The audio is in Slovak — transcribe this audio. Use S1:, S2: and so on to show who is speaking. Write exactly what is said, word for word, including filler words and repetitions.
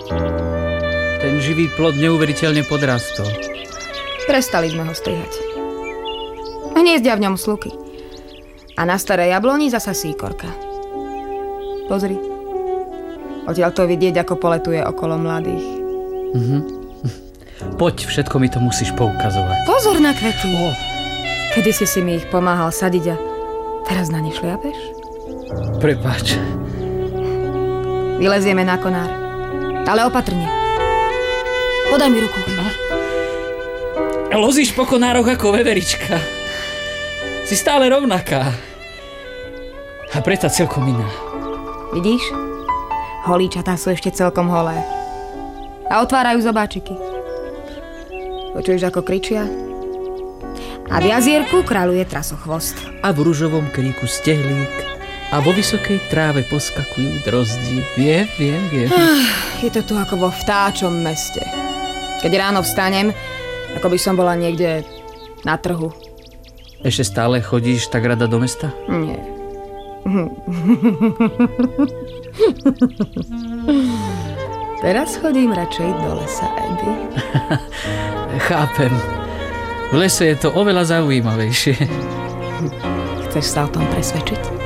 S1: Ten živý plod neuveriteľne podrastol.
S2: Prestali sme ho strihať. Hniezdia v ňom sluky. A na starej jabloni zasa síkorka. Pozri. Odtiaľ to vidieť, ako poletuje okolo mladých.
S1: Mhm. Poď, všetko mi to musíš poukazovať.
S2: Pozor na kvety.
S1: Oh.
S2: Kedy si si mi ich pomáhal sadiť a teraz na ne šliapeš?
S1: Prepáč.
S2: Vylezieme na konár. Ale opatrne. Podaj mi ruku.
S1: No. Lozíš po konároch ako veverička. Si stále rovnaká. A preto celkom iná.
S2: Vidíš? Holíčatá sú ešte celkom holé. A otvárajú zobáčiky. Počuješ, ako kričia? A v jazierku kráľuje trasochvost.
S1: A v ružovom kríku stehlík. A vo vysokej tráve poskakujú drozdí. Viem, viem, viem.
S2: Je to tu ako vo vtáčom meste. Keď ráno vstanem, ako by som bola niekde na trhu.
S1: Ešte stále chodíš tak rada do mesta?
S2: Nie. Teraz chodím radšej do lesa, Andy.
S1: Chápem. V lese je to oveľa zaujímavejšie.
S2: Chceš sa o tom presvedčiť?